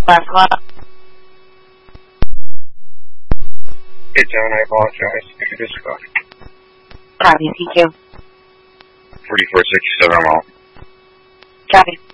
Last call. Hey, John, I apologize. I could disregard. Copy, thank you. 4467, I'm all. Copy.